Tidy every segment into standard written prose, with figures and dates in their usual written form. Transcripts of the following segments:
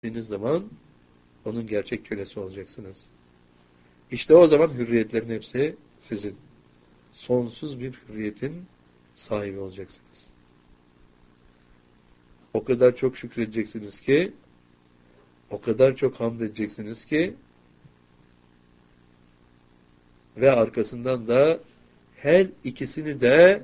ettiğiniz zaman onun gerçek kölesi olacaksınız. İşte o zaman hürriyetlerin hepsi sizin. Sonsuz bir hürriyetin sahibi olacaksınız. O kadar çok şükredeceksiniz ki, o kadar çok hamd edeceksiniz ki ve arkasından da her ikisini de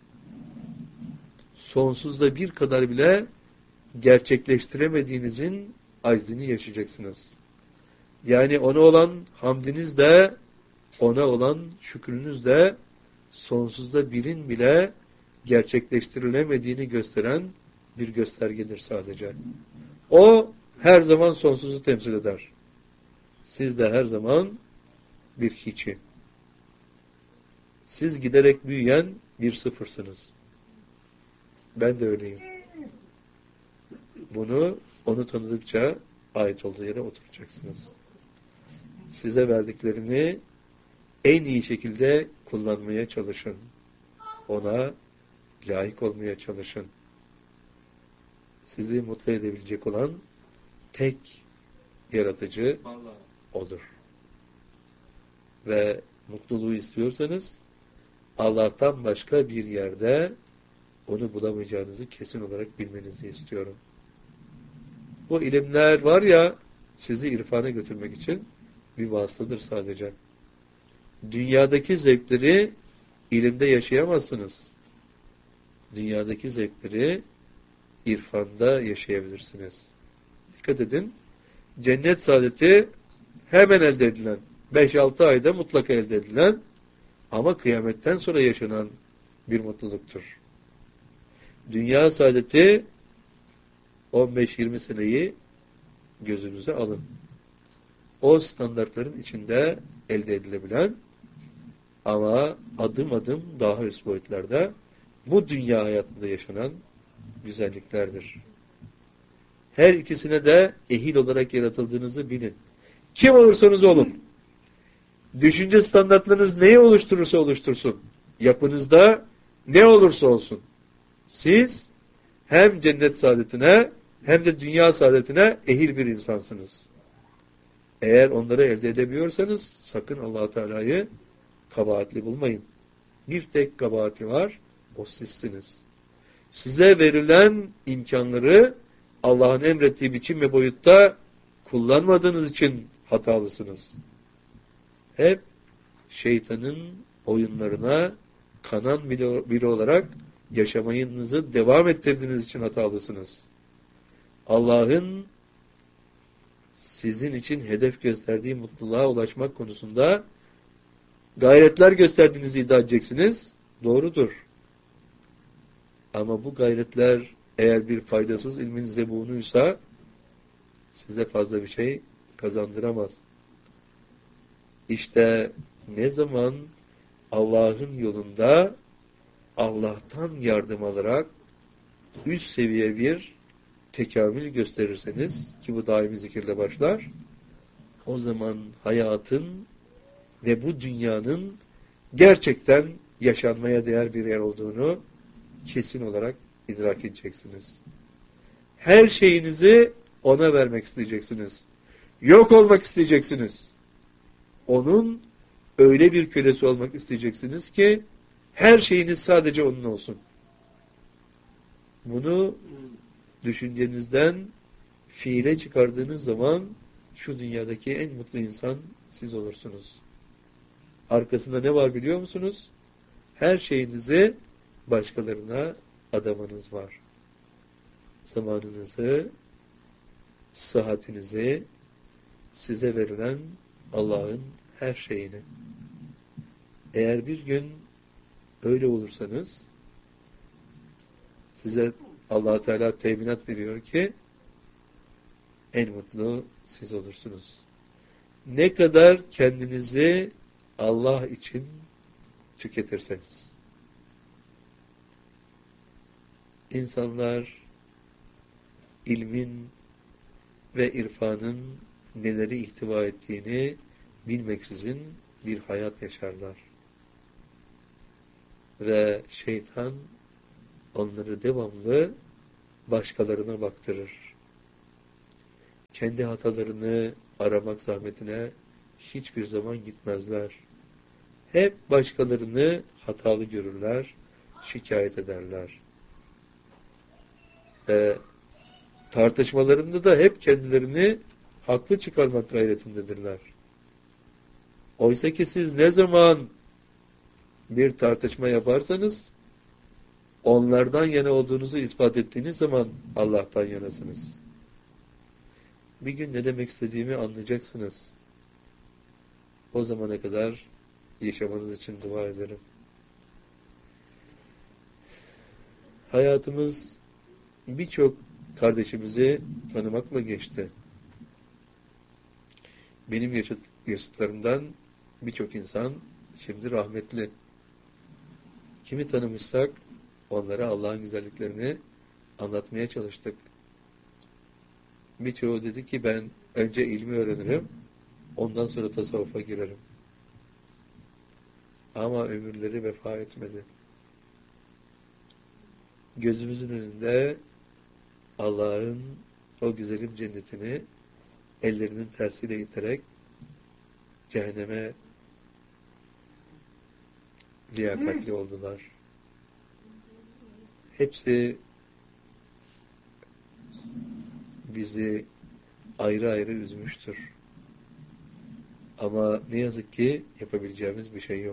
sonsuzda bir kadar bile gerçekleştiremediğinizin aczini yaşayacaksınız. Yani ona olan hamdiniz de, ona olan şükrünüz de sonsuzda birin bile gerçekleştirilemediğini gösteren bir göstergedir sadece. O her zaman sonsuzu temsil eder. Siz de her zaman bir hiçi. Siz giderek büyüyen bir sıfırsınız. Ben de öyleyim. Bunu onu tanıdıkça ait olduğu yere oturacaksınız. Size verdiklerini en iyi şekilde kullanmaya çalışın. Ona layık olmaya çalışın. Sizi mutlu edebilecek olan tek yaratıcı odur. Ve mutluluğu istiyorsanız Allah'tan başka bir yerde onu bulamayacağınızı kesin olarak bilmenizi istiyorum. Bu ilimler var ya, sizi irfana götürmek için bir vasıtadır sadece. Dünyadaki zevkleri ilimde yaşayamazsınız. Dünyadaki zevkleri irfanda yaşayabilirsiniz. Dikkat edin. Cennet saadeti hemen elde edilen, 5-6 ayda mutlaka elde edilen ama kıyametten sonra yaşanan bir mutluluktur. Dünya saadeti 15-20 seneyi gözünüze alın. O standartların içinde elde edilebilen ama adım adım daha üst boyutlarda bu dünya hayatında yaşanan güzelliklerdir. Her ikisine de ehil olarak yaratıldığınızı bilin. Kim olursanız olun. Düşünce standartlarınız neyi oluşturursa oluştursun. Yapınızda ne olursa olsun. Siz hem cennet saadetine hem de dünya saadetine ehil bir insansınız. Eğer onları elde edebiliyorsanız sakın Allah Teala'yı kabahatli bulmayın. Bir tek kabahati var, o sizsiniz. Size verilen imkanları Allah'ın emrettiği biçim ve boyutta kullanmadığınız için hatalısınız. Hep şeytanın oyunlarına kanan biri olarak yaşamayınızı devam ettirdiğiniz için hatalısınız. Allah'ın sizin için hedef gösterdiği mutluluğa ulaşmak konusunda gayretler gösterdiğinizi iddia edeceksiniz. Doğrudur. Ama bu gayretler eğer bir faydasız ilmin zebunuysa size fazla bir şey kazandıramaz. İşte ne zaman Allah'ın yolunda Allah'tan yardım alarak üst seviye bir tekamül gösterirseniz ki bu daimi zikirle başlar, o zaman hayatın ve bu dünyanın gerçekten yaşanmaya değer bir yer olduğunu kesin olarak idrak edeceksiniz. Her şeyinizi ona vermek isteyeceksiniz. Yok olmak isteyeceksiniz. Onun öyle bir kölesi olmak isteyeceksiniz ki her şeyiniz sadece onun olsun. Bunu düşüncenizden fiile çıkardığınız zaman şu dünyadaki en mutlu insan siz olursunuz. Arkasında ne var biliyor musunuz? Her şeyinizi başkalarına adamanız var. Zamanınızı, sıhhatinizi, size verilen Allah'ın her şeyini. Eğer bir gün öyle olursanız size Allah Teala teminat veriyor ki en mutlu siz olursunuz. Ne kadar kendinizi Allah için tüketirseniz. İnsanlar ilmin ve irfanın neleri ihtiva ettiğini bilmeksizin bir hayat yaşarlar. Ve şeytan onları devamlı başkalarına baktırır. kendi hatalarını aramak zahmetine hiçbir zaman gitmezler. Hep başkalarını hatalı görürler, şikayet ederler. Tartışmalarında da hep kendilerini haklı çıkarmak gayretindedirler. Oysa ki siz ne zaman bir tartışma yaparsanız, onlardan yana olduğunuzu ispat ettiğiniz zaman Allah'tan yanasınız. Bir gün ne demek istediğimi anlayacaksınız. O zamana kadar yaşamanız için dua ederim. Hayatımız birçok kardeşimizi tanımakla geçti. Benim yaşıtlarımdan birçok insan şimdi rahmetli. Kimi tanımışsak onlara Allah'ın güzelliklerini anlatmaya çalıştık. Birçoğu dedi ki ben önce ilmi öğrenirim, ondan sonra tasavvufa girerim. Ama ömürleri vefa etmedi. Gözümüzün önünde Allah'ın o güzelim cennetini ellerinin tersiyle iterek cehenneme liyakatli oldular. Hepsi bizi ayrı ayrı üzmüştür. Ama ne yazık ki yapabileceğimiz bir şey yok.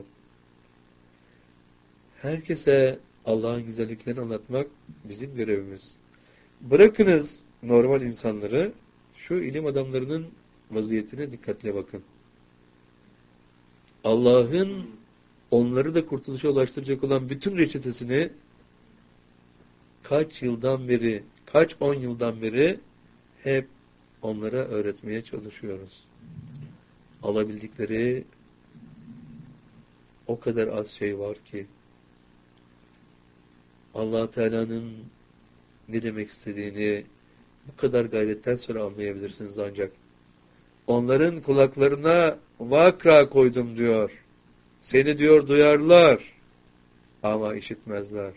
Herkese Allah'ın güzelliklerini anlatmak bizim görevimiz. Bırakınız normal insanları, şu ilim adamlarının vaziyetine dikkatle bakın. Allah'ın onları da kurtuluşa ulaştıracak olan bütün reçetesini kaç yıldan beri, kaç 10 yıldan beri hep onlara öğretmeye çalışıyoruz. Alabildikleri o kadar az şey var ki Allah Teala'nın ne demek istediğini bu kadar gayretten sonra anlayabilirsiniz ancak. Onların kulaklarına vakra koydum diyor. Seni diyor duyarlar ama işitmezler.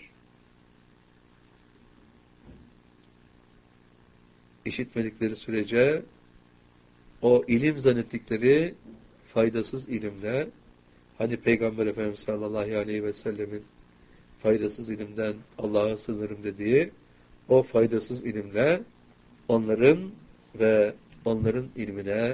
İşitmedikleri sürece o ilim zannettikleri faydasız ilimle, hani Peygamber Efendimiz sallallahu aleyhi ve sellemin faydasız ilimden Allah'a sığınırım dediği o faydasız ilimle onların ve onların ilmine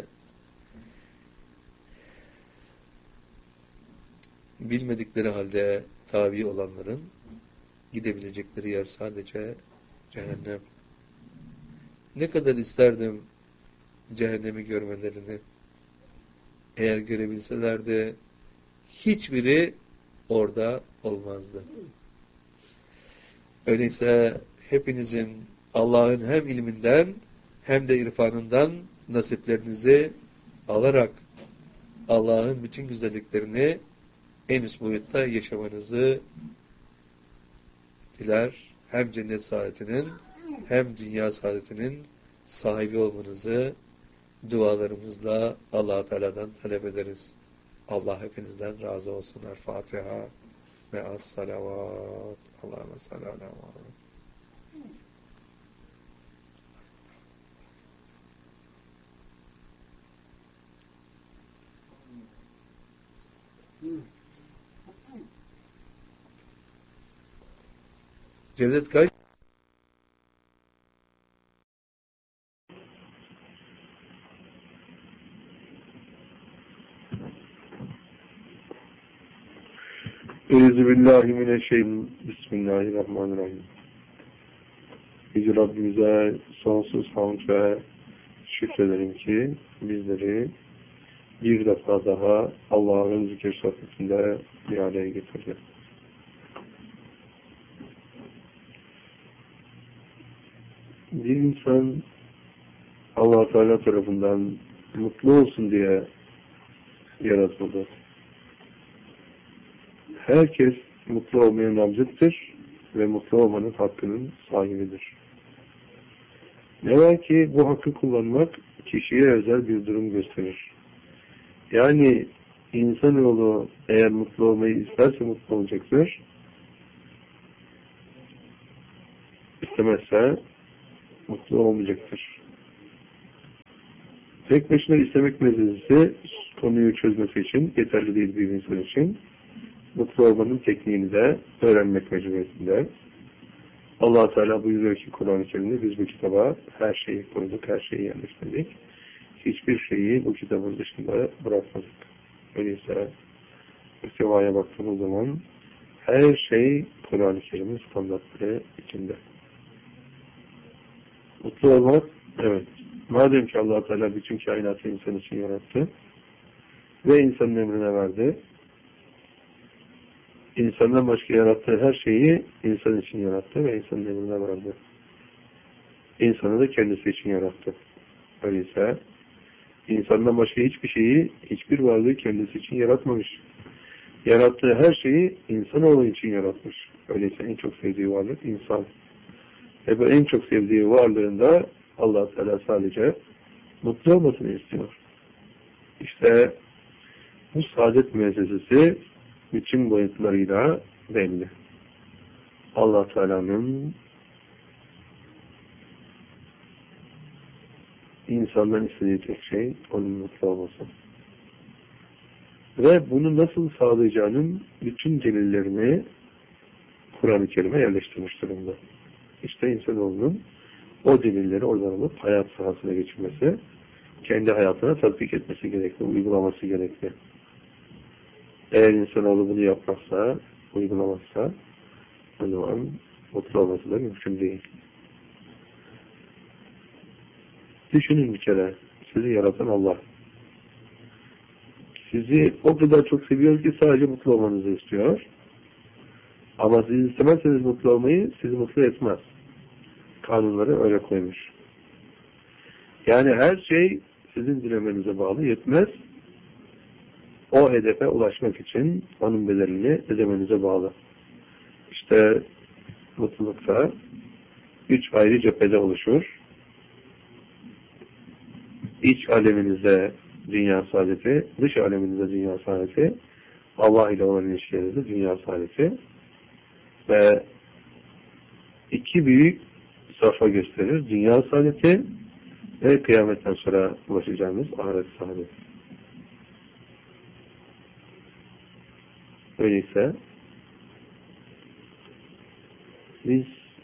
bilmedikleri halde tabi olanların gidebilecekleri yer sadece cehennem. Ne kadar isterdim cehennemi görmelerini. Eğer görebilselerdi hiçbiri orada olmazdı. Öyleyse hepinizin Allah'ın hem ilminden hem de irfanından nasiplerinizi alarak Allah'ın bütün güzelliklerini en üst boyutta yaşamanızı diler. Hem cennet saadetinin hem dünya saadetinin sahibi olmanızı dualarımızla Allah Teala'dan talep ederiz. Allah hepinizden razı olsun. El Fatiha ve as-salavat. Allahümme salli ala Muhammed. Cevdet kaç? Euzubillahimineşşeytanirracim. Bismillahirrahmanirrahim. Yüce Rabbimize sonsuz hamd ve şükrederim ki bizleri bir defa daha Allah'ın zikir sohbetinde bir araya getirdi. Bir insan Allah Teala tarafından mutlu olsun diye yaratıldı. Herkes mutlu olmaya namzettir ve mutlu olmanın hakkının sahibidir. Ne var ki bu hakkı kullanmak kişiye özel bir durum gösterir. Yani insanoğlu eğer mutlu olmayı isterse mutlu olacaktır. İstemezse mutlu olmayacaktır. Tek başına istemek meselesi konuyu çözmesi için yeterli değil bir insan için. Mutlu olmanın tekniğini de öğrenmek mecburiyetinde. Allah Teala buyuruyor ki Kur'an-ı Kerim'de biz bu kitaba her şeyi koyduk, her şeyi yerleştirdik. Hiçbir şeyi bu kitabın dışında bırakmadık. Öyleyse müstevaya baktığımız zaman her şey Kur'an-ı Kerim'in standartları içinde. Mutlu olmak, evet. Madem ki Allah Teala bütün kainatı insan için yarattı ve insanın emrine verdi, İnsandan başka yarattığı her şeyi insan için yarattı ve insanın emrine verdi. İnsanı da kendisi için yarattı. Öyleyse insandan başka hiçbir şeyi, hiçbir varlığı kendisi için yaratmamış. Yarattığı her şeyi insanoğlu için yaratmış. Öyleyse en çok sevdiği varlık insan. Ve bu en çok sevdiği varlığında Allah Teala sadece mutlu olmasını istiyor. İşte bu saadet müessesesi bütün boyutlarıyla belli. Allah Teala'nın insandan istediği tek şey onun mutlu olması. Ve bunu nasıl sağlayacağının bütün delillerini Kur'an-ı Kerim'e yerleştirmiş durumda. İşte insanoğlunun o delilleri oradan alıp hayat sahasına geçirmesi, kendi hayatına tatbik etmesi gerekli, uygulaması gerekli. Eğer insanoğlu bunu yapmazsa, uygulamazsa, o zaman mutlu olması da mümkün değil. Düşünün bir kere, sizi yaratan Allah. Sizi o kadar çok seviyor ki sadece mutlu olmanızı istiyor. Ama siz istemezseniz mutlu olmayı, sizi mutlu etmez. Kanunları öyle koymuş. Yani her şey sizin dilemenize bağlı, yetmez. O hedefe ulaşmak için onun bedelini ödemenize bağlı. İşte mutlulukta 3 ayrı cephede oluşur. İç aleminizde dünya saadeti, dış aleminizde dünya saadeti, Allah ile olan ilişkilerinizde dünya saadeti ve iki büyük safa gösterir. Dünya saadeti ve kıyametten sonra ulaşacağımız ahiret saadeti. Öyleyse biz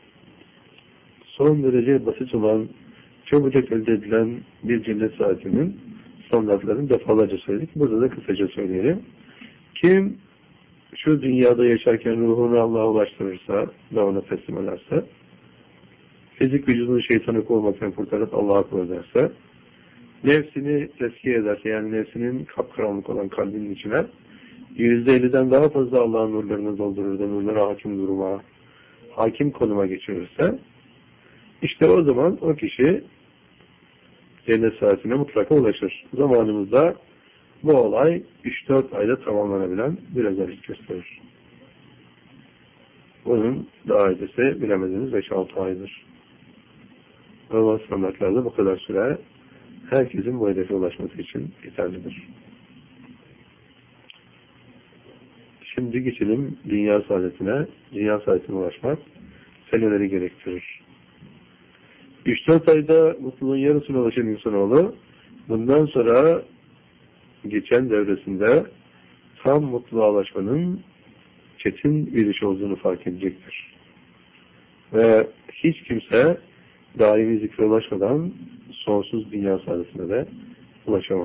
son derece basit olan, çabucak elde edilen bir cennet saatinin standartlarını defalarca söyledik. Burada da kısaca söyleyelim. Kim şu dünyada yaşarken ruhunu Allah'a ulaştırırsa ve ona teslim ederse, fizik vücudunu şeytanı kovmaktan kurtarıp Allah'a kul ederse, nefsini tezkiye ederse, yani nefsinin kapkaranlık olan kalbinin içine %50'den daha fazla Allah'ın nurlarını doldurur da nurlara hakim duruma, hakim konuma geçirirse, işte o zaman o kişi cennet saatine mutlaka ulaşır. Zamanımızda bu olay 3-4 ayda tamamlanabilen bir özellik gösterir. Bunun daha ötesi bilemediğiniz 5-6 aydır. Normal standartlarda bu kadar süre herkesin bu hedefe ulaşması için yeterlidir. Şimdi geçelim dünya saadetine. Dünya saadetine ulaşmak seneleri gerektirir. 3-4 ayda mutluluğun yarısına ulaşan insanoğlu bundan sonra geçen devresinde tam mutluluğa ulaşmanın çetin bir iş olduğunu fark edecektir. Ve hiç kimse daimi zikre ulaşmadan sonsuz dünya saadetine de ulaşamaz.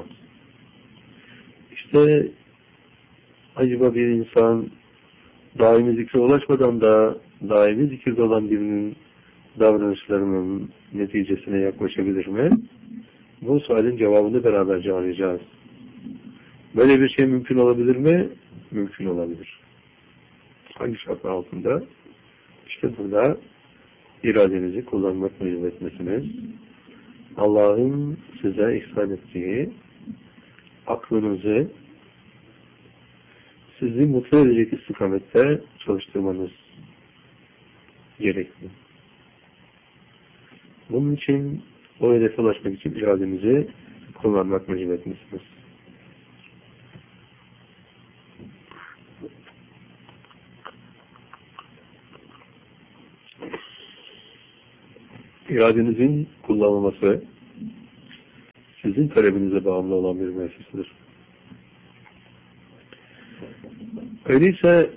İşte acaba bir insan daimi zikre ulaşmadan da daimi zikirde olan birinin davranışlarının neticesine yaklaşabilir mi? Bu sualin cevabını beraberce arayacağız. Böyle bir şey mümkün olabilir mi? Mümkün olabilir. Hangi şartlar altında? İşte burada iradenizi kullanmak mecbur etmesiniz, Allah'ın size ihsan ettiği aklınızı sizi mutlu edecek istikamette çalıştırmanız gerekli. Bunun için o hedefe ulaşmak için iradenizi kullanmak mecbur etmesiniz. İradenizin kullanılması sizin talebinize bağımlı olan bir müessesedir. Öyleyse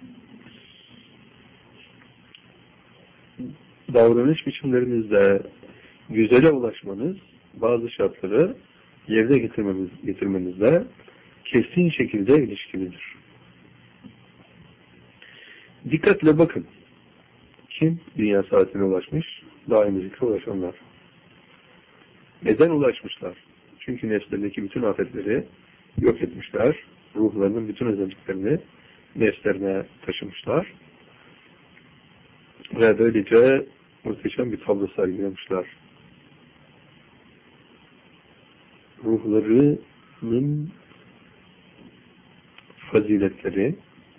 davranış biçimlerinizde güzele ulaşmanız bazı şartları yerine getirmenizle kesin şekilde ilişkilidir. Dikkatle bakın. Kim dünya saatine ulaşmış? Daimi zikre ulaşanlar. Neden ulaşmışlar? Çünkü nefslerindeki bütün afetleri yok etmişler. Ruhlarının bütün özelliklerini nefslerine taşımışlar. Ve böylece muhteşem bir tablo sergilemişler. Ruhlarının faziletleri,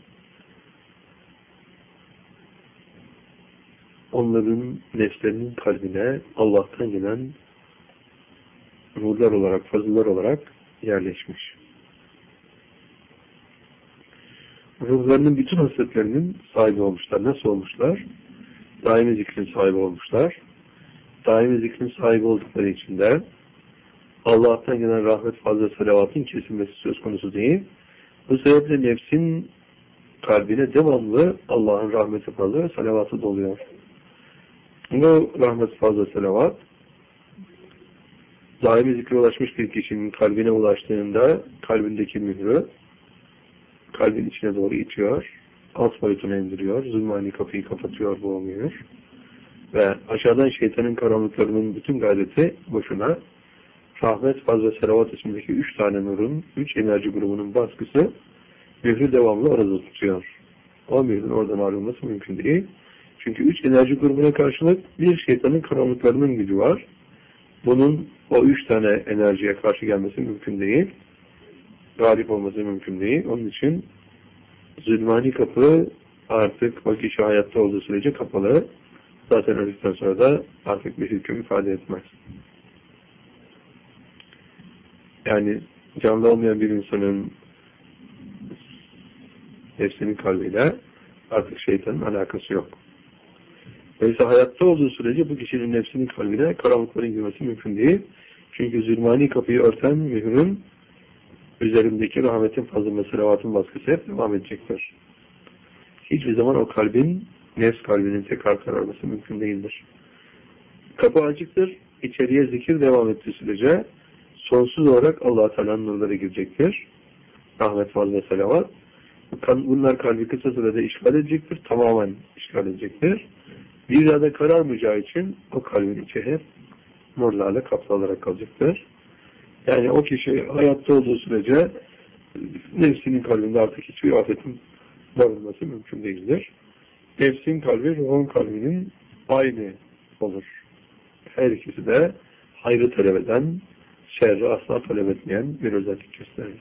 onların nefslerinin kalbine Allah'tan gelen nurlar olarak, fazıllar olarak yerleşmiş. Ruhlarının bütün hasletlerinin sahibi olmuşlar. Nasıl olmuşlar? Daimi zikrin sahibi olmuşlar. Daimi zikrin sahibi oldukları için de Allah'tan gelen rahmet, fazla salavatın kesilmesi söz konusu değil. Bu sebeple nefsin kalbine devamlı Allah'ın rahmeti, fazla ve salavatı doluyor. Bu rahmet, fazla salavat daimi zikre ulaşmış bir kişinin kalbine ulaştığında kalbindeki mührü kalbin içine doğru itiyor, alt boyutuna indiriyor, zulmani kapıyı kapatıyor bu mühür ve aşağıdan şeytanın karanlıklarının bütün gayreti boşuna. Rahmet, faz ve selavat ismindeki 3 tane nurun, 3 enerji grubunun baskısı mührü devamlı orada tutuyor. O mührün oradan ayrılması mümkün değil. Çünkü 3 enerji grubuna karşılık bir şeytanın karanlıklarının gücü var. Bunun o 3 tane enerjiye karşı gelmesi mümkün değil. Galip olması mümkün değil. Onun için zulmani kapı artık o kişi hayatta olduğu sürece kapalı. Zaten öldükten sonra da artık bir hüküm ifade etmez. Yani canlı olmayan bir insanın nefsinin kalbiyle artık şeytanın alakası yok. Öyleyse hayatta olduğu sürece bu kişinin nefsinin kalbine karanlıkların girmesi mümkün değil. Çünkü zulmani kapıyı örten mührün üzerindeki rahmetin, fazla ve selavatın baskısı hep devam edecektir. Hiçbir zaman o kalbin, nefs kalbinin tekrar kararması mümkün değildir. Kapı açıktır. İçeriye zikir devam ettiği sürece sonsuz olarak Allah-u Teala'nın nurları girecektir. Rahmet, fazla ve selavat. Bunlar kalbi kısa sürede işgal edecektir. Tamamen işgal edecektir. Bir daha da kararmayacağı için o kalbin içi hep nurlarla kaplı olarak kalacaktır. Yani o kişi hayatta olduğu sürece nefsinin kalbinde artık hiçbir afetin barınması mümkün değildir. Nefsin kalbi, ruhun kalbinin aynı olur. Her ikisi de hayrı talep eden, şerri asla talep etmeyen bir özellik gösterir.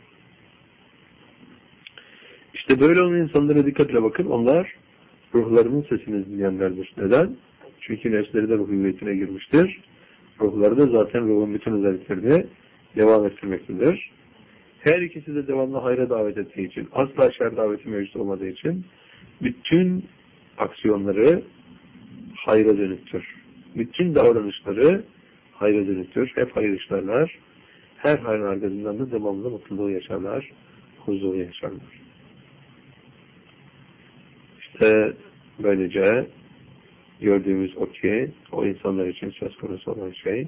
İşte böyle olan insanlara dikkatle bakın. Onlar ruhlarının sesini dinleyenlerdir. Neden? Çünkü nefsleri de ruh hüviyetine girmiştir. Ruhları da zaten ruhun bütün özelliklerini devam ettirmektedir. Her ikisi de devamlı hayra davet ettiği için, asla şer daveti mevcut olmadığı için bütün aksiyonları hayra dönüktür. Bütün davranışları hayra dönüktür. Hep hayır işlerler. Her hayrın arkasından da devamlı mutluluğu yaşarlar, huzuru yaşarlar. İşte böylece gördüğümüz o ki o insanlar için söz konusu olan şey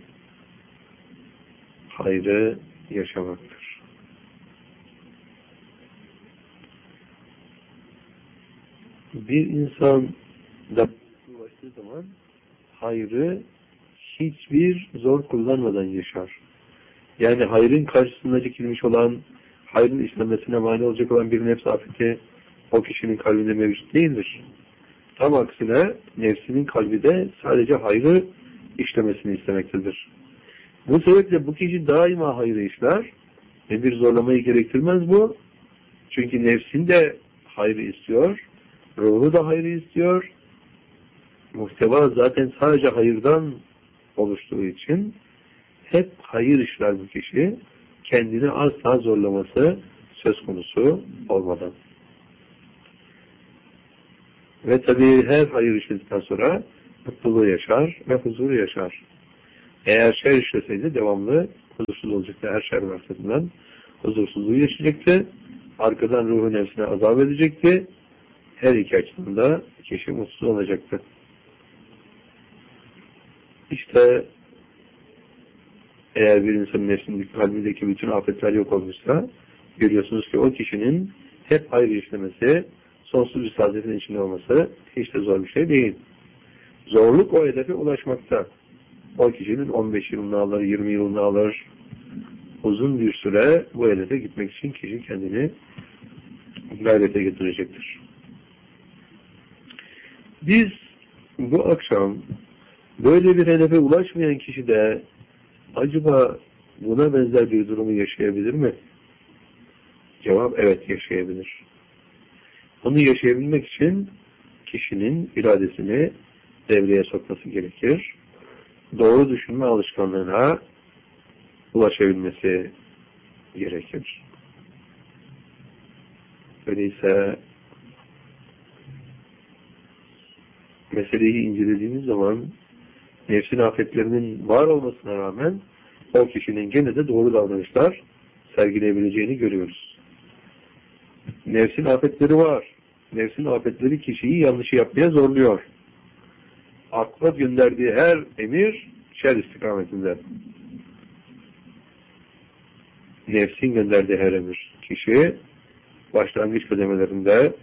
hayrı yaşamaktır. Bir insan da ulaştığı zaman hayrı hiçbir zor kullanmadan yaşar. Yani hayrın karşısında dikilmiş olan, hayrın işlenmesine mani olacak olan bir nefs afeti o kişinin kalbinde mevcut değildir. Tam aksine nefsinin kalbi de sadece hayrı işlemesini istemektedir. Bu sebeple bu kişi daima hayrı işler ve bir zorlamayı gerektirmez bu. Çünkü nefsin de hayrı istiyor, ruhu da hayrı istiyor. Muhteva zaten sadece hayırdan oluştuğu için hep hayır işler bu kişi. Kendini asla zorlaması söz konusu olmadan. Ve tabii her hayır işledikten sonra mutluluğu yaşar ve huzuru yaşar. Eğer şer işleseydi devamlı huzursuz olacaktı her şer varlığından. Huzursuzluğu yaşayacaktı. Arkadan ruhu nefsine azap edecekti. Her iki açıdan da kişi mutsuz olacaktı. İşte eğer bir insanın nefsindeki, kalbindeki bütün afetler yok olmuşsa, görüyorsunuz ki o kişinin hep hayır işlemesi, sonsuz bir saadetin içinde olması hiç de zor bir şey değil. Zorluk o hedefe ulaşmakta. O kişinin 15 yılını alır, 20 yılını alır. Uzun bir süre bu hedefe gitmek için kişi kendini gayrete getirecektir. Biz bu akşam böyle bir hedefe ulaşmayan kişi de acaba buna benzer bir durumu yaşayabilir mi? Cevap evet, yaşayabilir. Onu yaşayabilmek için kişinin iradesini devreye sokması gerekir. Doğru düşünme alışkanlığına ulaşabilmesi gerekir. Öyleyse meseleyi incelediğimiz zaman nefsin afetlerinin var olmasına rağmen o kişinin gene de doğru davranışlar sergileyebileceğini görüyoruz. Nefsin afetleri var. Nefsin afetleri kişiyi yanlışı yapmaya zorluyor. Akla gönderdiği her emir şer istikametinde. Nefsin gönderdiği her emir. Kişi başlangıç kademelerinde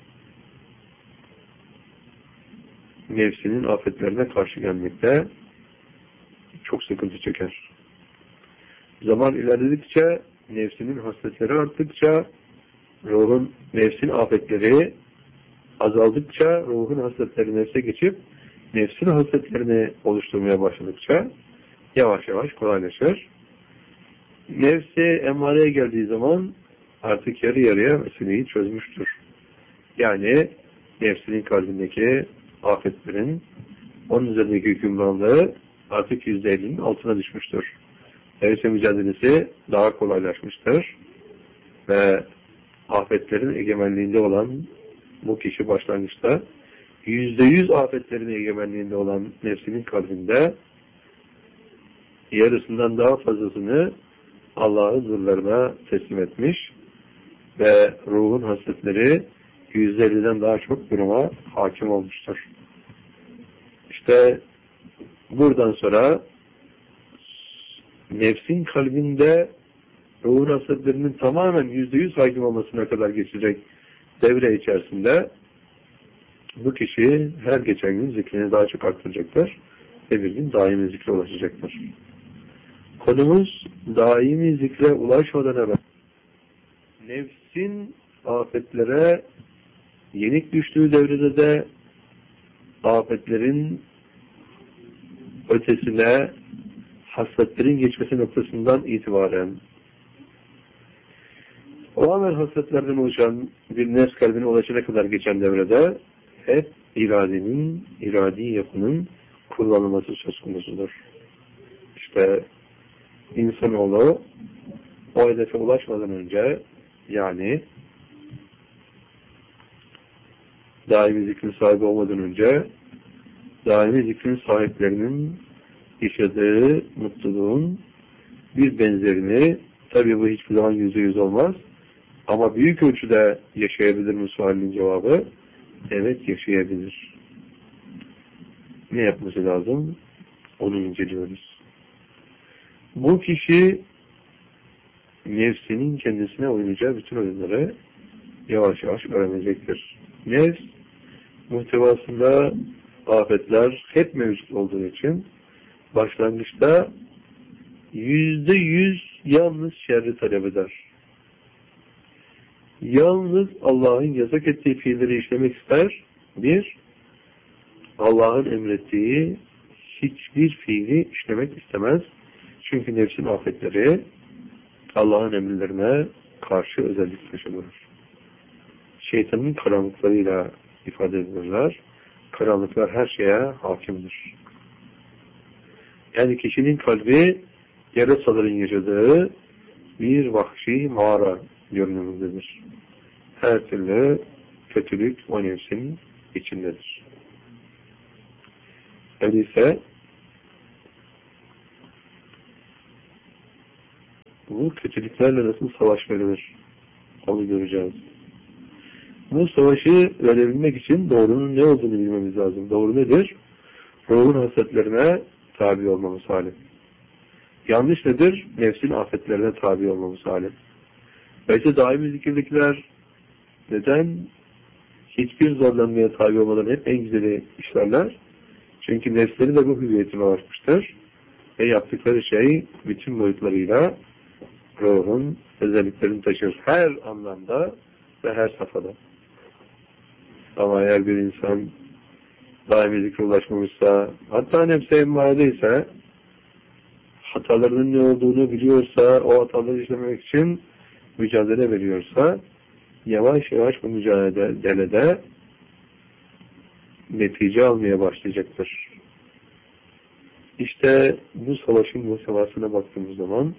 nefsinin afetlerine karşı gelmekte çok sıkıntı çeker. Zaman ilerledikçe, nefsinin hasletleri arttıkça, nefsin afetleri azaldıkça, ruhun hasletleri nefse geçip, nefsin hasletlerini oluşturmaya başladıkça, yavaş yavaş kolaylaşır. Nefsi emmareye geldiği zaman artık yarı yarıya meseleyi çözmüştür. Yani nefsinin kalbindeki afetlerin, onun üzerindeki hükümranlığı artık %50'nin altına düşmüştür. Nefsle mücadelesi daha kolaylaşmıştır. Ve afetlerin egemenliğinde olan bu kişi başlangıçta %100 afetlerin egemenliğinde olan nefsinin kalbinde yarısından daha fazlasını Allah'ın huzurlarına teslim etmiş ve ruhun hasletleri %50'den daha çok duruma hakim olmuştur. İşte buradan sonra nefsin kalbinde ruhun hasletlerinin tamamen %100 hakim olmasına kadar geçecek devre içerisinde bu kişi her geçen gün zikrini daha çok arttıracaktır ve bir gün daimi zikre ulaşacaktır. Konumuz daimi zikre ulaşmadan evvel nefsin afetlere yenik düştüğü devrede de afetlerin ötesine hasletlerin geçmesi noktasından itibaren o amel hasletlerden oluşan bir nefs kalbine ulaşana kadar geçen devrede hep iradi yapının kullanılması söz konusudur. İşte insanoğlu o hedefe ulaşmadan önce, yani daimi zikrin sahibi olmadan önce daimi zikrin sahiplerinin yaşadığı mutluluğun bir benzerini, tabii bu hiçbir zaman %100 olmaz ama büyük ölçüde yaşayabilir mi sualinin cevabı evet, yaşayabilir. Ne yapması lazım? Onu inceliyoruz. Bu kişi nefsinin kendisine oynayacağı bütün oyunları yavaş yavaş öğrenecektir. Nefs muhtevasında afetler hep mevcut olduğu için başlangıçta %100 yalnız şerri talep eder. Yalnız Allah'ın yasak ettiği fiilleri işlemek ister. Bir, Allah'ın emrettiği hiçbir fiili işlemek istemez. Çünkü nefsin afetleri Allah'ın emirlerine karşı özellik taşınır. Şeytanın karanlıklarıyla ifade edilirler. Karanlıklar her şeye hakimdir. Yani kişinin kalbi yarasaların yaşadığı bir vahşi mağara görünümündedir. Her türlü kötülük o nefsin içindedir. Öyleyse Bu kötülüklerle nasıl savaş verilir? Onu göreceğiz. Bu savaşı verebilmek için doğrunun ne olduğunu bilmemiz lazım. Doğru nedir? Ruhun hasletlerine tabi olmamız hali. Yanlış nedir? Nefsin afetlerine tabi olmamız hali. Belki daimi zikirdekiler neden hiçbir zorlanmaya tabi olmadan hep en güzeli işlerler? Çünkü nefsleri de bu hüviyetine ulaşmıştır. Ve yaptıkları şey bütün boyutlarıyla ruhun özelliklerini taşır. Her anlamda ve her safhada. Ama eğer bir insan daimi zikre ulaşmamışsa, hatta nefse emmaredeyse, hatalarının ne olduğunu biliyorsa, o hataları işlemek için mücadele veriyorsa, yavaş yavaş bu mücadelede netice almaya başlayacaktır. İşte bu savaşın muhtevasına baktığımız zaman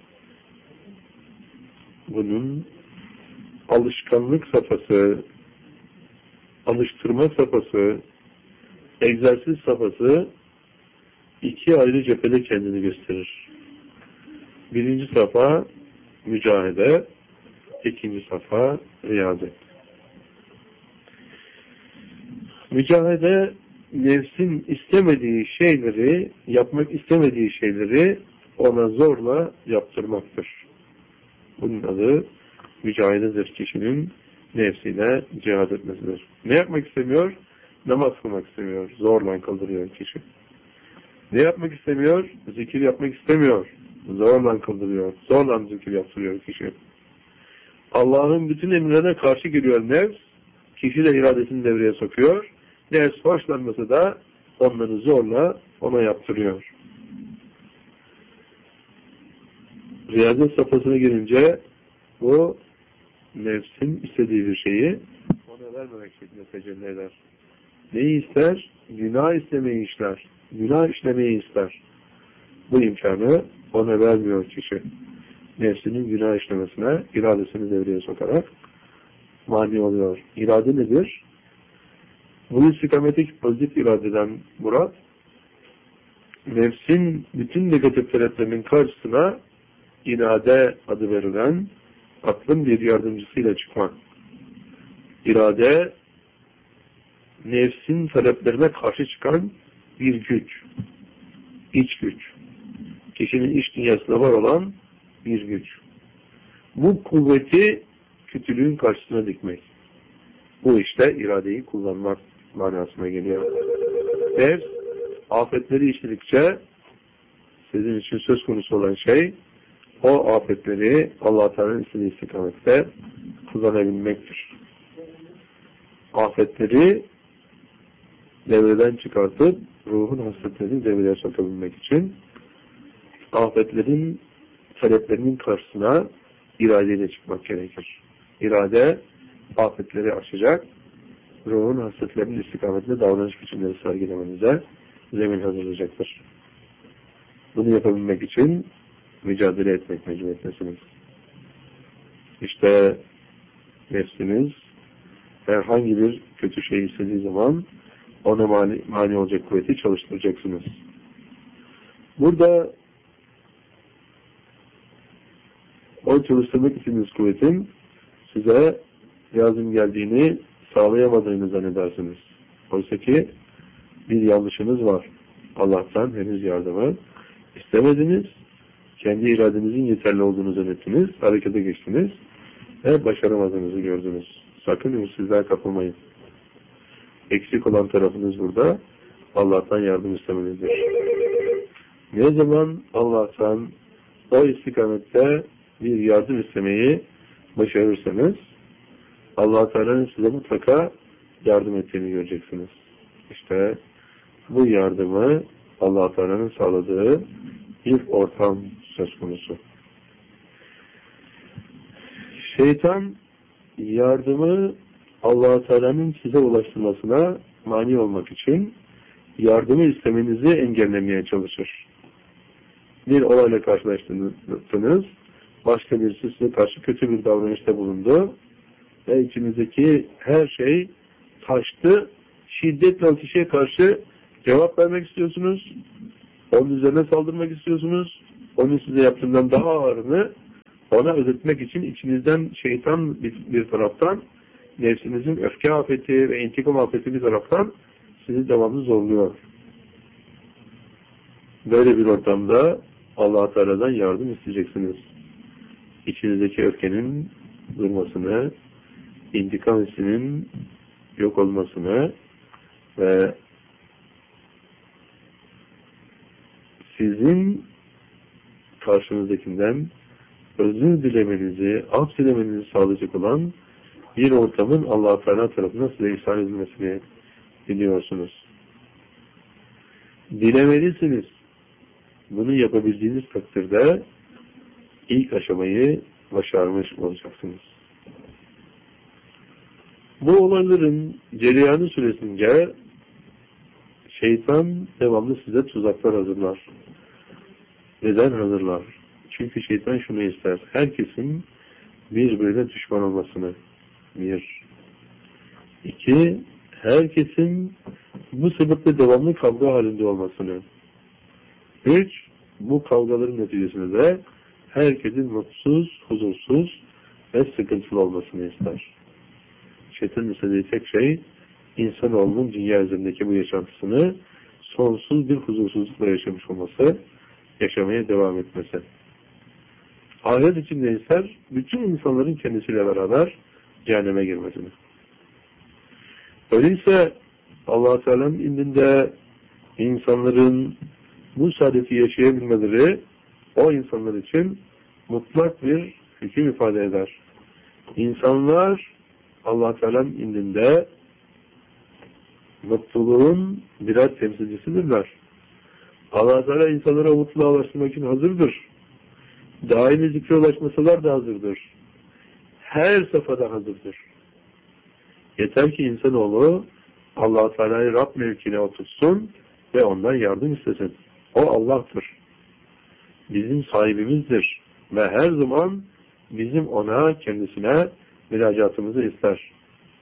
bunun alışkanlık safhası, alıştırma safhası, egzersiz safhası iki ayrı cephede kendini gösterir. Birinci safha mücahede, ikinci safha riyadet. Mücahede, nefsin istemediği şeyleri, yapmak istemediği şeyleri ona zorla yaptırmaktır. Bunun adı mücahededir, kişinin nefsine cihad etmesidir. Ne yapmak istemiyor? Namaz kılmak istemiyor. Zorla kıldırıyor kişi. Ne yapmak istemiyor? Zikir yapmak istemiyor. Zorla kıldırıyor. Zorla zikir yaptırıyor kişi. Allah'ın bütün emirlerine karşı geliyor nefs. Kişi de iradesini devreye sokuyor. Nefs hoşlanması da onları zorla ona yaptırıyor. Riyadet safhasına gelince bu nefsin istediği bir şeyi ona vermemek şeklinde tecelli eder. Neyi ister? Günah istemeyi ister. Günah işlemeyi ister. Bu imkanı ona vermiyor kişi. Nefsinin günah işlemesine iradesini devreye sokarak mani oluyor. İrade nedir? Bu istikametteki pozitif iradeden murat, nefsin bütün negatif taleplerinin karşısına irade adı verilen aklın bir yardımcısıyla çıkmak. İrade, nefsin taleplerine karşı çıkan bir güç, iç güç. Kişinin iç dünyasında var olan bir güç. Bu kuvveti kötülüğün karşısına dikmek. Bu işte iradeyi kullanmak manasına geliyor. Nefs, afetleri işledikçe sizin için söz konusu olan şey, o afetleri Allah-u Teala'nın istediği istikamette kullanabilmektir. Afetleri devreden çıkartıp ruhun hasletlerini devreye sokabilmek için afetlerin taleplerinin karşısına iradeyle çıkmak gerekir. İrade afetleri aşacak, ruhun hasletlerinin istikametinde davranış biçimleri sergilemenize zemin hazırlayacaktır. Bunu yapabilmek için mücadele etmek mecburiyetindesiniz. İşte nefsiniz herhangi bir kötü şey istediği zaman ona mani olacak kuvveti çalıştıracaksınız. Burada o çalıştırmak istediğiniz kuvvetin size lazım geldiğini sağlayamadığını zannedersiniz. Oysa ki bir yanlışınız var. Allah'tan henüz yardımı istemediniz. Kendi iradenizin yeterli olduğunu zannettiniz. Harekete geçtiniz ve başaramadığınızı gördünüz. Sakın ümitsizliğe kapılmayın. Eksik olan tarafınız burada. Allah'tan yardım istemenizdir. Ne zaman Allah'tan o istikamette bir yardım istemeyi başarırsanız Allah-u Teala'nın size mutlaka yardım ettiğini göreceksiniz. İşte bu yardımı Allah-u Teala'nın sağladığı bir ortam söz konusu. Şeytan yardımı Allah-u Teala'nın size ulaştırmasına mani olmak için yardımı istemenizi engellemeye çalışır. Bir olayla karşılaştınız, başka birisi size karşı kötü bir davranışta bulundu ve içinizdeki her şey taştı, şiddetle o kişiye karşı cevap vermek istiyorsunuz, onun üzerine saldırmak istiyorsunuz, onun size yaptığından daha ağırını Ona özetmek için içinizden şeytan bir taraftan, nefsinizin öfke afeti ve intikam afeti bir taraftan sizi devamlı zorluyor. Böyle bir ortamda Allah Teala'dan yardım isteyeceksiniz. İçinizdeki öfkenin durmasını, intikam hissinin yok olmasını ve sizin karşınızdakinden özür dilemenizi, af dilemenizi sağlayacak olan bir ortamın Allah Teala tarafından size ihsan edilmesini diliyorsunuz. Dilemelisiniz. Bunu yapabildiğiniz takdirde ilk aşamayı başarmış olacaksınız. Bu olayların cereyanı süresince şeytan devamlı size tuzaklar hazırlar. Neden hazırlar? Çünkü şeytan şunu ister. Herkesin birbirine düşman olmasını. 1. 2. Herkesin bu sebeple devamlı kavga halinde olmasını. 3. Bu kavgaların neticesinde de herkesin mutsuz, huzursuz ve sıkıntılı olmasını ister. Şeytanın istediği tek şey, insanoğlunun dünya üzerindeki bu yaşantısını sonsuz bir huzursuzlukla yaşamış olması, yaşamaya devam etmesi. Ahiret içinde ister, bütün insanların kendisiyle beraber cehenneme girmesini. Öyleyse Allah-u Teala'nın indinde insanların bu saadeti yaşayabilmeleri o insanlar için mutlak bir hüküm ifade eder. İnsanlar Allah-u Teala'nın indinde mutluluğun birer temsilcisidirler. Allah-u Teala insanlara mutluluğa ulaştırmak için hazırdır. Daimi zikre ulaşmasalar da hazırdır. Her safhada hazırdır. Yeter ki insanoğlu Allah-u Teala'yı Rab mevkine otursun ve ondan yardım istesin. O Allah'tır. Bizim sahibimizdir. Ve her zaman bizim ona, kendisine müracaatımızı ister.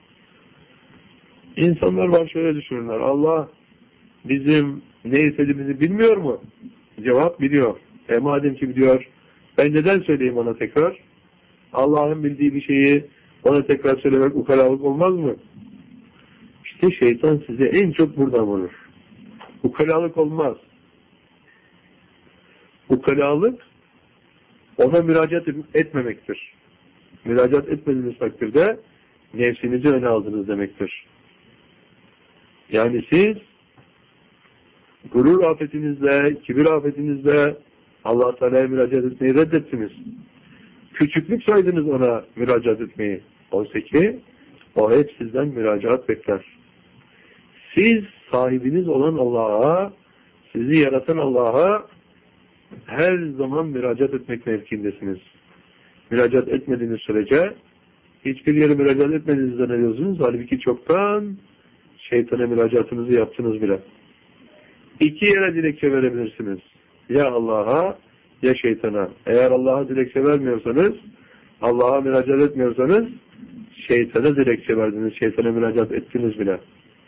İnsanlar var şöyle düşünürler. Allah bizim ne istediğimizi bilmiyor mu? Cevap biliyor. Madem ki biliyor, ben neden söyleyeyim ona tekrar? Allah'ın bildiği bir şeyi ona tekrar söylemek ukalalık olmaz mı? İşte şeytan size en çok buradan vurur. Ukalalık olmaz. Ukalalık ona müracaat etmemektir. Müracaat etmediğiniz takdirde nefsinizi öne aldınız demektir. Yani siz gurur afetinizle, kibir afetinizle Allah-u Teala'ya müracaat etmeyi reddettiniz. Küçüklük saydınız ona müracaat etmeyi. Oysa ki o hep sizden müracaat bekler. Siz sahibiniz olan Allah'a, sizi yaratan Allah'a her zaman müracaat etmek mevkiindesiniz. Müracaat etmediğiniz sürece hiçbir yere müracaat etmediğinizi zannediyorsunuz. Halbuki çoktan şeytana müracaatınızı yaptınız bile. İki yere dilekçe verebilirsiniz. Ya Allah'a ya şeytana. Eğer Allah'a dilekçe vermiyorsanız, Allah'a müracaat etmiyorsanız şeytana dilekçe verdiniz, şeytana müracaat ettiniz bile.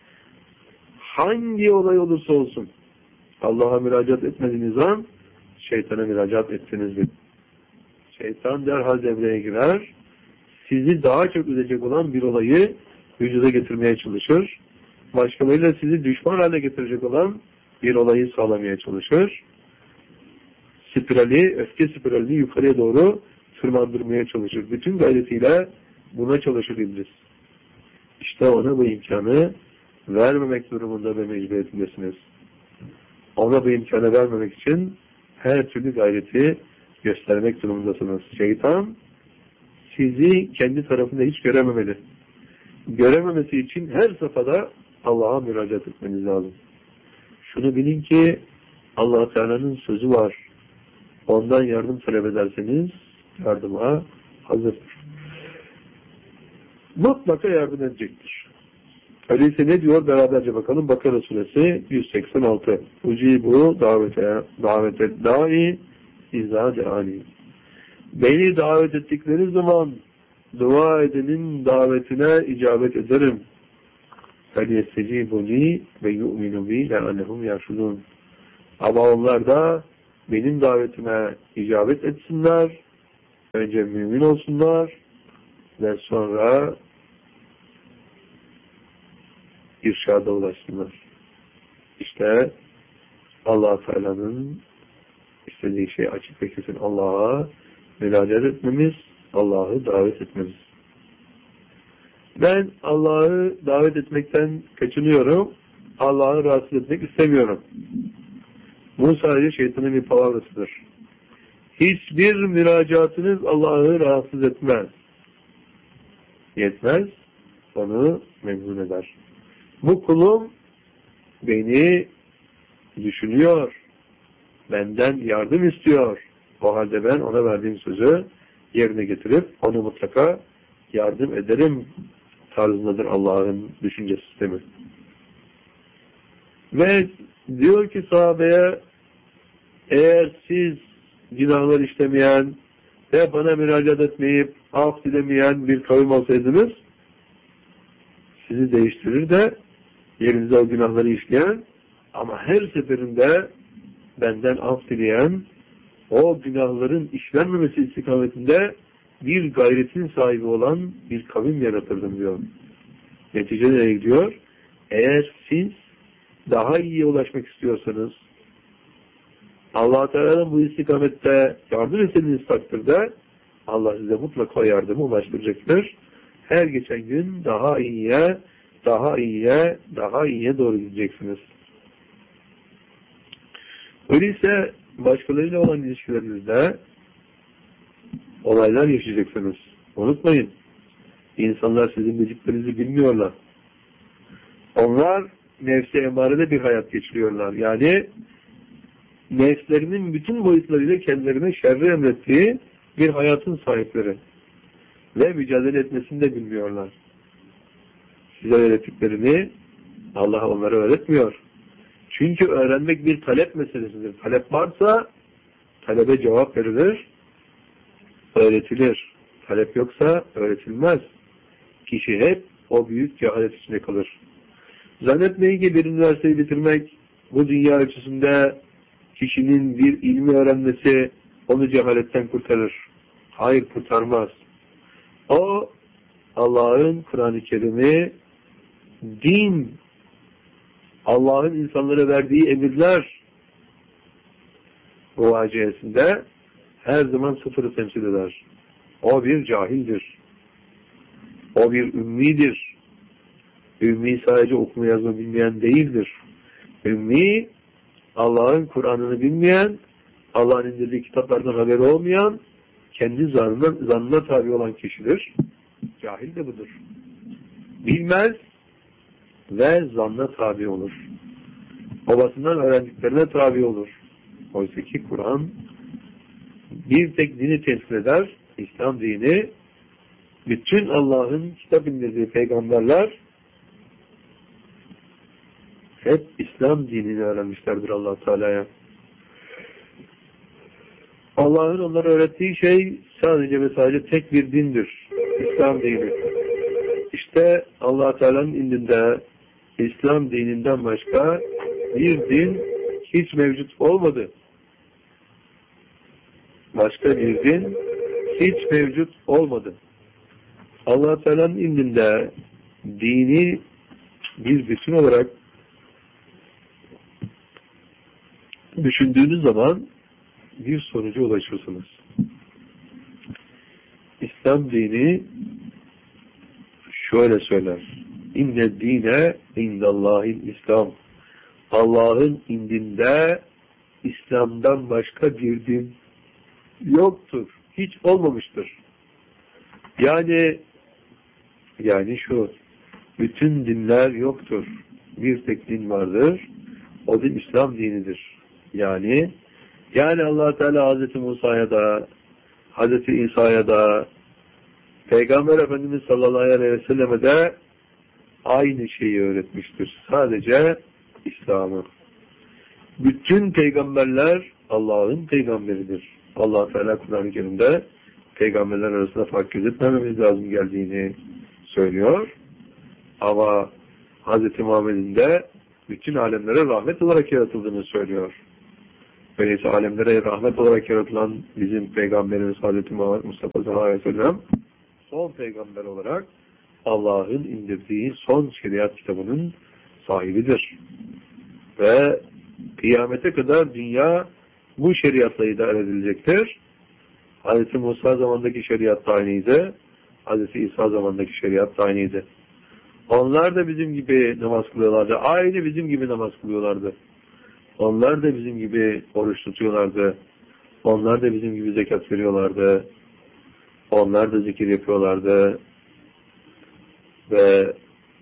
Hangi olay olursa olsun Allah'a müracaat etmediğiniz an şeytana müracaat ettiniz bile. Şeytan derhal devreye girer, sizi daha çok üzecek olan bir olayı vücuda getirmeye çalışır. Başkalarıyla sizi düşman haline getirecek olan bir olayı sağlamaya çalışır. Öfke spiralini yukarıya doğru tırmandırmaya çalışır. Bütün gayretiyle buna çalışır iblis. İşte ona bu imkanı vermemek durumunda ve mecburiyetindesiniz. Ona bu imkanı vermemek için her türlü gayreti göstermek durumundasınız. Şeytan sizi kendi tarafında hiç görememeli. Görememesi için her safhada Allah'a müracaat etmeniz lazım. Şunu bilin ki Allah-u Teala'nın sözü var. Ondan yardım talep ederseniz yardıma hazırdır. Mutlaka yardım edecektir. Öyleyse ne diyor? Beraberce bakalım. Bakara suresi 186. Ucibu davete da'i izâ de'ani. Beni davet ettikleri zaman dua edenin davetine icabet ederim. فَلْيَسْتَجِيبُ لِي وَيُؤْمِنُ بِي لَعَلَّهُمْ يَرْشُدُونَ. Ama onlar da benim davetime icabet etsinler önce mümin olsunlar ve sonra irşada ulaşsınlar. İşte Allah Teala'nın istediği şey açık ve kesin Allah'a müracaat etmemiz, Allah'ı davet etmemiz. Ben Allah'ı davet etmekten kaçınıyorum. Allah'ı rahatsız etmek istemiyorum. Bu sadece şeytanın bir palavrasıdır. Hiçbir müracaatınız Allah'ı rahatsız etmez. Yetmez, onu memnun eder. Bu kulum beni düşünüyor, benden yardım istiyor. O halde ben ona verdiğim sözü yerine getirip onu mutlaka yardım ederim tarzındadır Allah'ın düşünce sistemi. Ve diyor ki sahabeye, eğer siz günahlar işlemeyen ve bana müracaat etmeyip af dilemeyen bir kavim olsaydınız, sizi değiştirir de yerinize o günahları işleyen ama her seferinde benden af dileyen, o günahların işlenmemesi istikametinde bir gayretin sahibi olan bir kavim yaratırdım diyor. Neticede nereye gidiyor? Eğer siz daha iyiye ulaşmak istiyorsanız, Allah-u Teala'nın bu istikamette yardım istediğiniz takdirde Allah size mutlaka yardımı ulaştıracaktır. Her geçen gün daha iyiye, daha iyiye, daha iyiye doğru gideceksiniz. Öyleyse başkalarıyla olan ilişkilerinizde olaylar yaşayacaksınız. Unutmayın. İnsanlar sizin bildiklerinizi bilmiyorlar. Onlar nefsi emarede bir hayat geçiriyorlar. Yani nefslerinin bütün boyutlarıyla kendilerine şerri emrettiği bir hayatın sahipleri. Ve mücadele etmesini de bilmiyorlar. Size öğrettiklerini Allah onlara öğretmiyor. Çünkü öğrenmek bir talep meselesidir. Talep varsa talebe cevap verilir, öğretilir. Talep yoksa öğretilmez. Kişi hep o büyük cehalet içinde kalır. Zannetmeyin ki bir üniversiteyi bitirmek bu dünya ölçüsünde kişinin bir ilmi öğrenmesi onu cehaletten kurtarır. Hayır, kurtarmaz. O Allah'ın Kur'an-ı Kerim'i, din, Allah'ın insanlara verdiği emirler muvaciyesinde her zaman sıfırı temsil eder. O bir cahildir. O bir ümmidir. Ümmi sadece okuma yazma bilmeyen değildir. Ümmi, Allah'ın Kur'an'ını bilmeyen, Allah'ın indirdiği kitaplardan haberi olmayan, kendi zannına tabi olan kişidir. Cahil de budur. Bilmez ve zanna tabi olur. Babasından öğrendiklerine tabi olur. Oysa ki Kur'an bir tek dini temsil eder, İslam dini. Bütün Allah'ın kitap indirdiği peygamberler hep İslam dinini öğrenmişlerdir Allah Teala'ya. Allah'ın onlara öğrettiği şey sadece ve sadece tek bir dindir. İslam dini. İşte Allah Teala'nın indinde İslam dininden başka bir din hiç mevcut olmadı. Başka bir din hiç mevcut olmadı. Allah Teala'nın indinde dini bir bütün olarak düşündüğünüz zaman bir sonuca ulaşırsınız. İslam dini şöyle söyler. İnne dine indallahil İslam. Allah'ın indinde İslam'dan başka bir din yoktur. Hiç olmamıştır. Yani şu, bütün dinler yoktur. Bir tek din vardır. O din İslam dinidir. Yani Allah Teala Hazreti Musa'ya da, Hazreti İsa'ya da, Peygamber Efendimiz sallallahu aleyhi ve selleme de aynı şeyi öğretmiştir. Sadece İslam'ı. Bütün peygamberler Allah'ın peygamberidir. Allah Teala Kur'an-ı Kerim'de peygamberler arasında fark gözetmememiz lazım geldiğini söylüyor. Ama Hz. Muhammed'in de bütün alemlere rahmet olarak yaratıldığını söylüyor. Öyleyse alemlere rahmet olarak yaratılan bizim Peygamberimiz Hazreti Muhammed Mustafa sallallahu aleyhi ve sellem son peygamber olarak Allah'ın indirdiği son şeriat kitabının sahibidir. Ve kıyamete kadar dünya bu şeriatla idare edilecektir. Hz. Musa zamandaki şeriat da aynıydı. Hz. İsa zamandaki şeriat da aynıydı. Onlar da bizim gibi namaz kılıyorlardı. Aynı bizim gibi namaz kılıyorlardı. Onlar da bizim gibi oruç tutuyorlardı. Onlar da bizim gibi zekat veriyorlardı. Onlar da zikir yapıyorlardı. Ve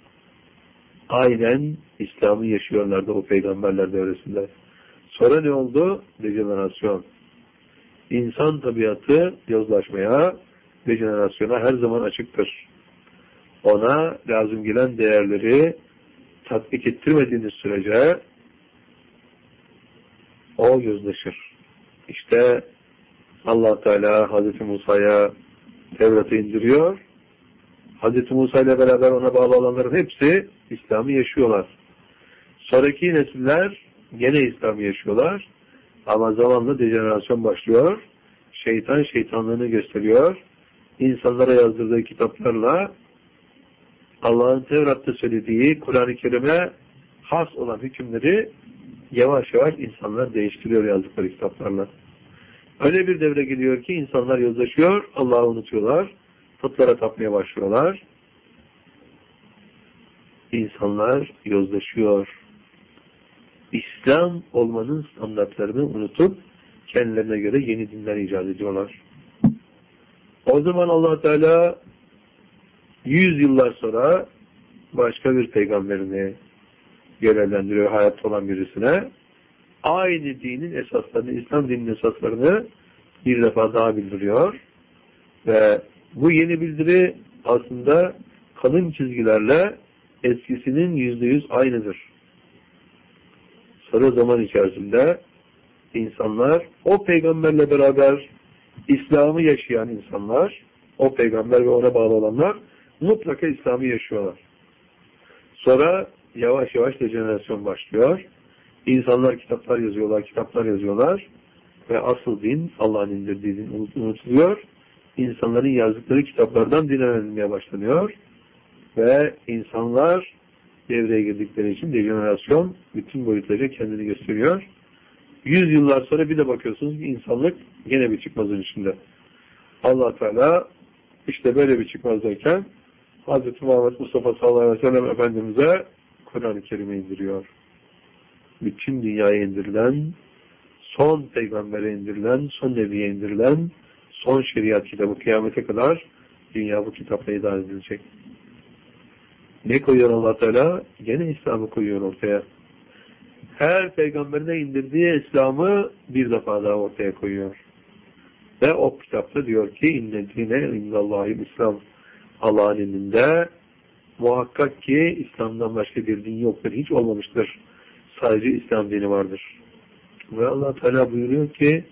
aynen İslam'ı yaşıyorlardı o peygamberler devresinde. Sonra ne oldu? Dejenerasyon. İnsan tabiatı yozlaşmaya, dejenerasyona her zaman açıktır. Ona lazım gelen değerleri tatbik ettirmediğiniz sürece o yozlaşır. İşte Allah Teala Hazreti Musa'ya Tevrat'ı indiriyor. Hazreti Musa ile beraber ona bağlı olanların hepsi İslam'ı yaşıyorlar. Sonraki nesiller gene İslam'ı yaşıyorlar. Ama zamanla dejenerasyon başlıyor. Şeytan şeytanlığını gösteriyor. İnsanlara yazdırdığı kitaplarla Allah'ın Tevrat'ta söylediği Kur'an-ı Kerim'e has olan hükümleri yavaş yavaş insanlar değiştiriyor yazdıkları kitaplarla. Öyle bir devre geliyor ki insanlar yozlaşıyor, Allah'ı unutuyorlar, putlara tapmaya başlıyorlar. İnsanlar yozlaşıyor. İslam olmanın standartlarını unutup kendilerine göre yeni dinler icat ediyorlar. O zaman Allah Teala 100 yıllar sonra başka bir peygamberini görevlendiriyor hayatta olan birisine. Aynı dinin esaslarını, İslam dininin esaslarını bir defa daha bildiriyor. Ve bu yeni bildiri aslında kalın çizgilerle eskisinin %100 aynıdır. Sonra zaman içerisinde insanlar o peygamberle beraber İslam'ı yaşayan insanlar, o peygamber ve ona bağlı olanlar mutlaka İslam'ı yaşıyorlar. Sonra yavaş yavaş dejenerasyon başlıyor. İnsanlar kitaplar yazıyorlar ve asıl din, Allah'ın indirdiği din unutuluyor. İnsanların yazdıkları kitaplardan din öğrenilmeye başlanıyor ve insanlar devreye girdikleri için dejenerasyon bütün boyutlarıyla kendini gösteriyor. 100 yıllar sonra bir de bakıyorsunuz ki insanlık yine bir çıkmazın içinde. Allah Teala işte böyle bir çıkmazdayken Hz. Muhammed Mustafa sallallahu aleyhi ve sellem Efendimiz'e Kur'an-ı Kerim'i indiriyor. Bütün dünyaya indirilen, son peygambere indirilen, son nebiye indirilen, son şeriat kitabı kıyamete kadar dünya bu kitapla idare edilecek. Ne koyuyor Allah Teala? Gene İslam'ı koyuyor ortaya. Her peygamberine indirdiği İslam'ı bir defa daha ortaya koyuyor. Ve o kitapta diyor ki innedine indallahil İslam. Allah'ın indinde muhakkak ki İslam'dan başka bir din yoktur. Hiç olmamıştır. Sadece İslam dini vardır. Ve Allah Teala buyuruyor ki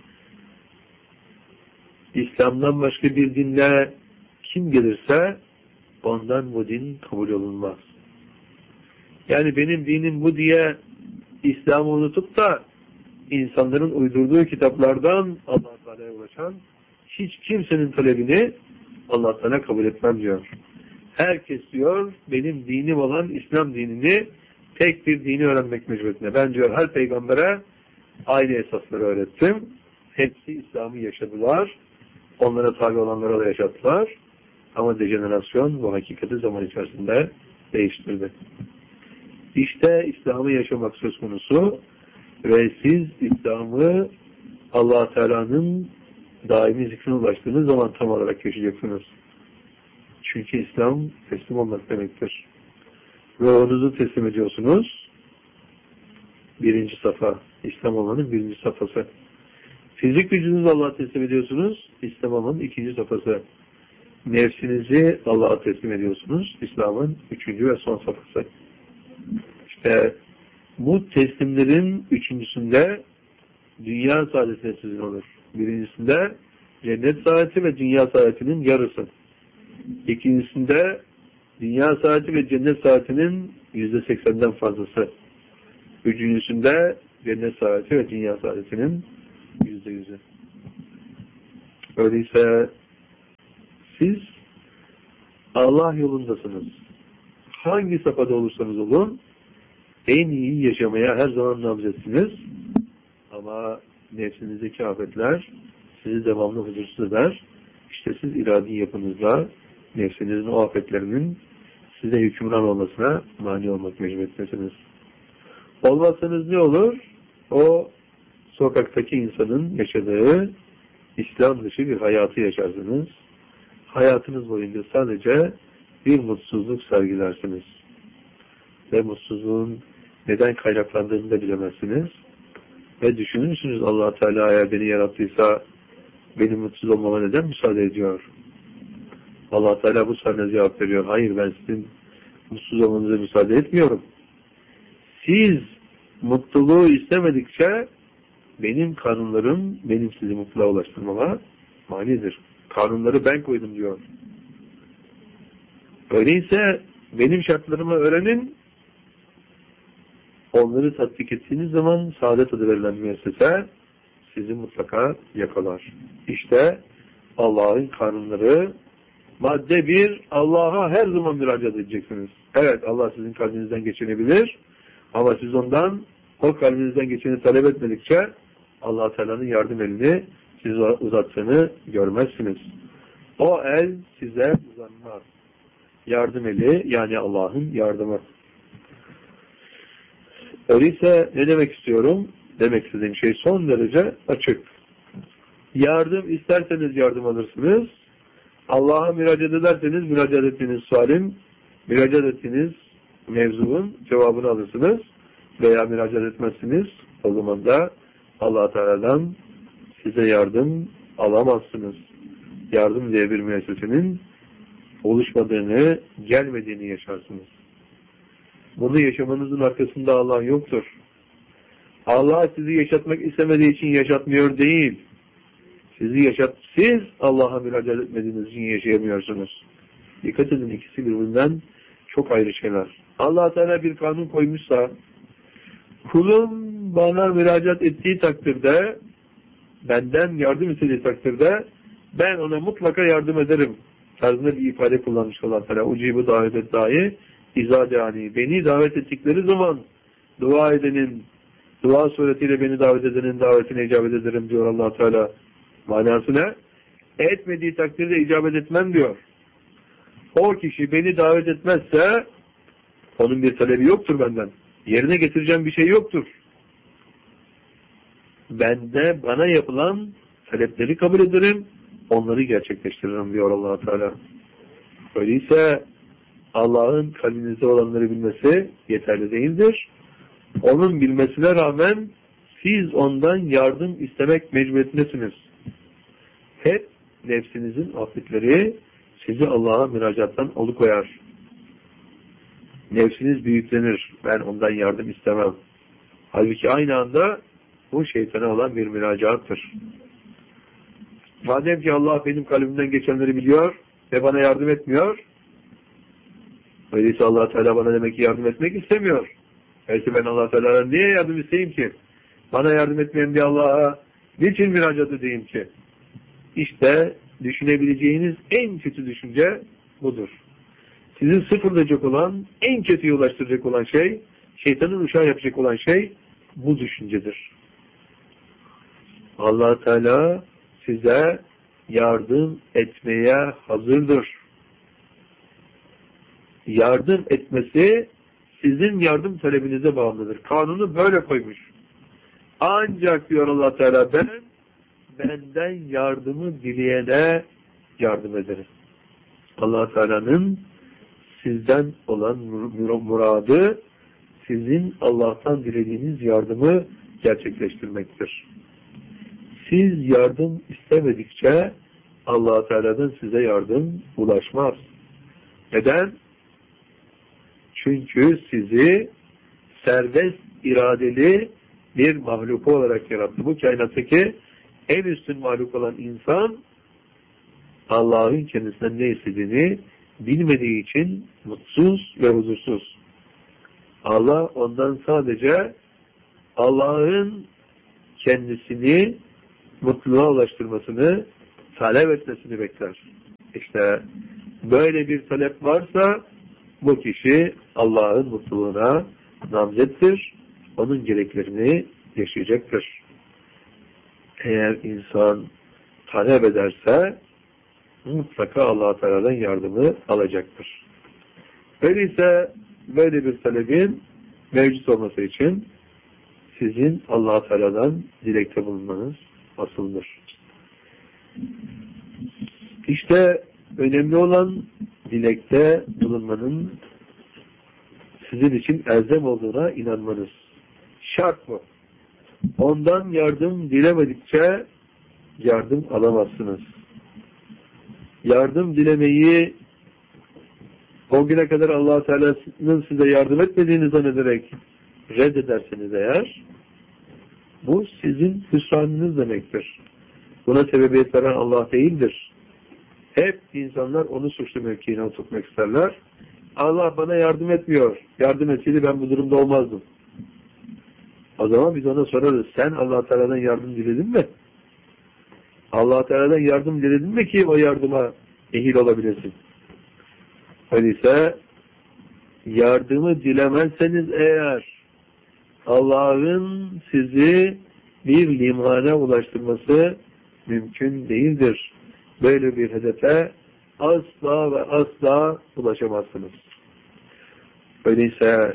İslam'dan başka bir dinle kim gelirse ondan bu din kabul olunmaz. Yani benim dinim bu diye İslam'ı unutup da insanların uydurduğu kitaplardan Allah Teala'ya ulaşan hiç kimsenin talebini Allah Teala kabul etmem diyor. Herkes diyor benim dinim olan İslam dinini tek bir dini öğrenmek mecburiyetinde. Ben diyor her peygambere aynı esasları öğrettim. Hepsi İslam'ı yaşadılar. Onlara tabi olanlara da yaşattılar. Ama dejenerasyon bu hakikati zaman içerisinde değiştirdi. İşte İslam'ı yaşamak söz konusu ve siz İslam'ı Allah Teala'nın daimi zikrine ulaştığınız zaman tam olarak yaşayacaksınız. Çünkü İslam teslim olmak demektir. Ruhunuzu teslim ediyorsunuz. Birinci safa. İslam olmanın birinci safhası. Fizik gücünüzü Allah'a teslim ediyorsunuz. İslam olmanın ikinci safhası. Nefsinizi Allah'a teslim ediyorsunuz. İslam'ın üçüncü ve son safhası. İşte bu teslimlerin üçüncüsünde dünya saadetine sizin olur. Birincisinde cennet saadeti ve dünya saadetinin yarısı. İkincisinde dünya saadeti ve cennet saadetinin %80'den fazlası. Üçüncüsünde cennet saadeti ve dünya saadetinin %100'ü. Öyleyse siz Allah yolundasınız. Hangi safhada olursanız olun, en iyi yaşamaya her zaman namzetsiniz. Ama nefsinizdeki afetler sizi devamlı huzursuz eder. İşte siz iradi yapınızla nefsinizin o afetlerinin size hükümran olmasına mani olmak mecburiyetindesiniz. Olmazsanız ne olur? O sokaktaki insanın yaşadığı İslam dışı bir hayatı yaşarsınız. Hayatınız boyunca sadece bir mutsuzluk sergilersiniz. Ve mutsuzluğun neden kaynaklandığını da bilemezsiniz. Ve düşünürsünüz, Allah Teala eğer beni yarattıysa benim mutsuz olmama neden müsaade ediyor? Allah Teala bu soruna cevap veriyor. Hayır, ben sizin mutsuz olmanıza müsaade etmiyorum. Siz mutluluğu istemedikçe benim kanunlarım benim sizi mutluluğa ulaştırmama manidir. Kanunları ben koydum diyor. Öyleyse benim şartlarımı öğrenin. Onları tatbik ettiğiniz zaman saadet adı verilen müessese sizi mutlaka yakalar. İşte Allah'ın kanunları. Madde 1, Allah'a her zaman müracaat edeceksiniz. Evet, Allah sizin kalbinizden geçinebilir ama siz ondan o kalbinizden geçeni talep etmedikçe Allah Teala'nın yardım elini size uzattığını görmezsiniz. O el size uzanmaz. Yardım eli, yani Allah'ın yardımı. Öyleyse ne demek istiyorum? Demek istediğim şey son derece açık. Yardım isterseniz yardım alırsınız. Allah'a müracaat ederseniz müracaat ettiğiniz sualin, müracaat ettiğiniz mevzunun cevabını alırsınız. Veya müracaat etmezsiniz. O zaman da Allah Teala'dan size yardım alamazsınız. Yardım diye bir müessesenin oluşmadığını, gelmediğini yaşarsınız. Bunu yaşamanızın arkasında Allah yoktur. Allah sizi yaşatmak istemediği için yaşatmıyor değil. Siz Allah'a müracaat etmediğiniz için yaşayamıyorsunuz. Dikkat edin, ikisi birbirinden çok ayrı şeyler. Allah Teala bir kanun koymuşsa, kulum bana müracaat ettiği takdirde, benden yardım istediği takdirde, ben ona mutlaka yardım ederim tarzında bir ifade kullanmış Allah Teala. Ucibu davet et dahi izadani. Beni davet ettikleri zaman dua edenin, dua suretiyle beni davet edenin davetine icabet ederim diyor Allah Teala. Manası ne? Etmediği takdirde icabet etmem diyor. O kişi beni davet etmezse onun bir talebi yoktur benden. Yerine getireceğim bir şey yoktur. Bana yapılan talepleri kabul ederim, onları gerçekleştiririm diyor Allah Teala. Öyleyse Allah'ın kalbinizde olanları bilmesi yeterli değildir. Onun bilmesine rağmen siz ondan yardım istemek mecburiyetindesiniz. Hep nefsinizin afetleri sizi Allah'a müracaattan alıkoyar. Nefsiniz büyüklenir. Ben ondan yardım istemem. Halbuki aynı anda bu şeytana olan bir müracaattır. Madem ki Allah benim kalbimden geçenleri biliyor ve bana yardım etmiyor, öyleyse Allah Teala bana demek ki yardım etmek istemiyor. Öyleyse ben Allah Teala'dan niye yardım isteyeyim ki? Bana yardım etmeyen bir Allah'a niçin müracaat edeyim ki? İşte düşünebileceğiniz en kötü düşünce budur. Sizi sıfırlayacak olan, en kötüye ulaştıracak olan şey, şeytanın uşağı yapacak olan şey bu düşüncedir. Allah Teala size yardım etmeye hazırdır. Yardım etmesi sizin yardım talebinize bağlıdır. Kanunu böyle koymuş. Ancak diyor Allah Teala, benden yardımı dileyene yardım ederim. Allah Teala'nın sizden olan muradı sizin Allah'tan dilediğiniz yardımı gerçekleştirmektir. Siz yardım istemedikçe Allah Teala'dan size yardım ulaşmaz. Neden? Çünkü sizi serbest iradeli bir mahluku olarak yarattı. Bu kainattaki en üstün mahluk olan insan Allah'ın kendisinden ne istediğini bilmediği için mutsuz ve huzursuz. Allah ondan sadece Allah'ın kendisini mutluluğa ulaştırmasını, talep etmesini bekler. İşte böyle bir talep varsa bu kişi Allah'ın mutluluğuna namzettir. Onun gereklerini yaşayacaktır. Eğer insan talep ederse mutlaka Allah-u Teala'dan yardımı alacaktır. Öyleyse böyle bir talebin mevcut olması için sizin Allah-u Teala'dan dilekte bulunmanız asıldır. İşte önemli olan dilekte bulunmanın sizin için elzem olduğuna inanmanız. Şart bu. Ondan yardım dilemedikçe yardım alamazsınız. Yardım dilemeyi o güne kadar Allah-u Teala'nın size yardım etmediğini zannederek reddederseniz eğer, bu sizin hüsranınız demektir. Buna sebebiyet veren Allah değildir. Hep insanlar onu suçlu mevkiine oturtmak isterler. Allah bana yardım etmiyor. Yardım etseydi ben bu durumda olmazdım. O zaman biz ona sorarız. Sen Allah Teala'dan yardım diledin mi? Allah Teala'dan yardım diledin mi ki o yardıma ehil olabilirsin? Öyleyse yardımı dilemezseniz eğer Allah'ın sizi bir limana ulaştırması mümkün değildir. Böyle bir hedefe asla ve asla ulaşamazsınız. Öyleyse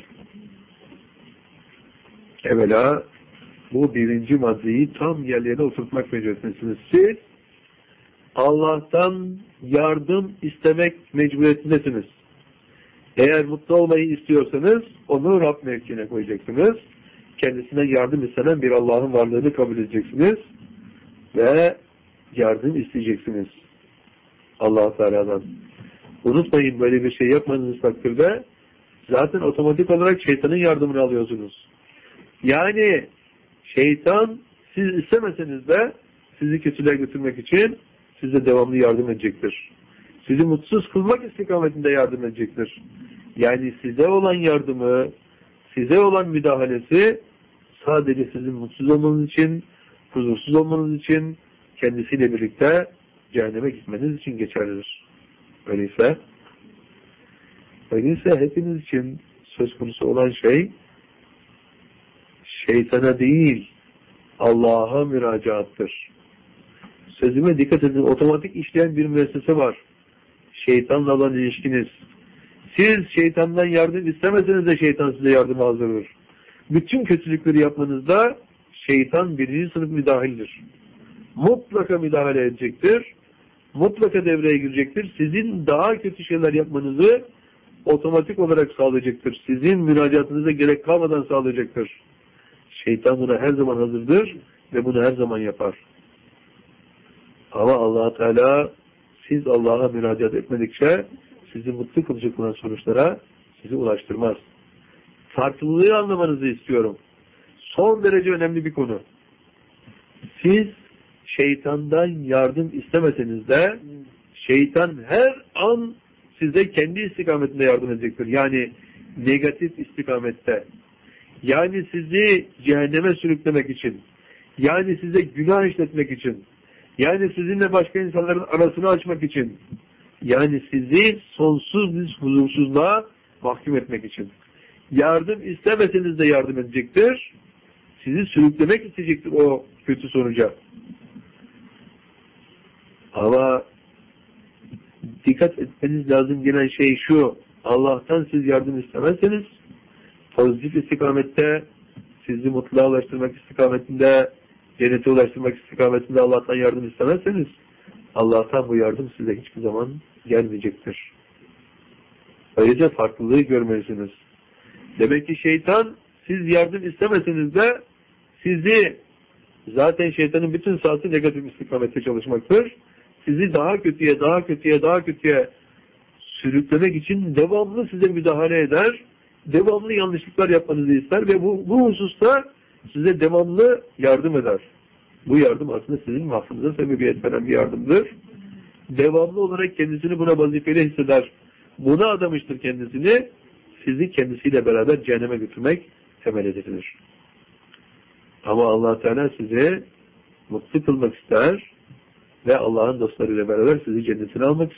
evvela bu birinci maddeyi tam yerlerine oturtmak mecburiyetindesiniz. Siz Allah'tan yardım istemek mecburiyetindesiniz. Eğer mutlu olmayı istiyorsanız onu Rab mevkine koyacaksınız. Kendisinden yardım istenen bir Allah'ın varlığını kabul edeceksiniz ve yardım isteyeceksiniz Allah-u Teala'dan. Unutmayın, böyle bir şey yapmadığınız takdirde zaten otomatik olarak şeytanın yardımını alıyorsunuz. Yani şeytan siz istemeseniz de sizi kötülüğe götürmek için size devamlı yardım edecektir. Sizi mutsuz kılmak istikametinde yardım edecektir. Yani size olan yardımı, size olan müdahalesi sadece sizin mutsuz olmanız için, huzursuz olmanız için, kendisiyle birlikte cehenneme gitmeniz için geçerlidir. Öyleyse hepiniz için söz konusu olan şey şeytana değil, Allah'a müracaattır. Sözüme dikkat edin, otomatik işleyen bir müessese var. Şeytanla olan ilişkiniz. Siz şeytandan yardım istemeseniz de şeytan size yardıma hazırdır. Bütün kötülükleri yapmanızda şeytan birinci sınıf müdahildir. Mutlaka müdahale edecektir. Mutlaka devreye girecektir. Sizin daha kötü şeyler yapmanızı otomatik olarak sağlayacaktır. Sizin müracaatınıza gerek kalmadan sağlayacaktır. Şeytan buna her zaman hazırdır ve bunu her zaman yapar. Ama Allah Teala siz Allah'a müracaat etmedikçe sizi mutlu kılacak olan sonuçlara sizi ulaştırmaz. Farklılığı anlamanızı istiyorum. Son derece önemli bir konu. Siz şeytandan yardım istemeseniz de şeytan her an size kendi istikametinde yardım edecektir. Yani negatif istikamette. Yani sizi cehenneme sürüklemek için. Yani size günah işletmek için. Yani sizinle başka insanların arasını açmak için. Yani sizi sonsuz bir huzursuzluğa mahkum etmek için. Yardım istemeseniz de yardım edecektir. Sizi sürüklemek isteyecektir o kötü sonuca. Ama dikkat etmeniz lazım gelen şey şu: Allah'tan siz yardım istemezseniz, pozitif istikamette, sizi mutluluğa ulaştırmak istikametinde, cennete ulaştırmak istikametinde Allah'tan yardım istemezseniz, Allah'tan bu yardım size hiçbir zaman gelmeyecektir. Böylece farklılığı görmelisiniz. Demek ki şeytan siz yardım istemeseniz de sizi, zaten şeytanın bütün sahası negatif istikamette çalışmaktır. Sizi daha kötüye sürüklemek için devamlı size müdahale eder, devamlı yanlışlıklar yapmanızı ister ve bu hususta size devamlı yardım eder. Bu yardım aslında sizin mahfınıza sebebiyet veren bir yardımdır. Devamlı olarak kendisini buna vazifeli hisseder. Buna adamıştır kendisini. Sizi kendisiyle beraber cehenneme götürmek temel edilir. Ama Allah Teala sizi mutlu kılmak ister ve Allah'ın dostlarıyla beraber sizi cennetine almak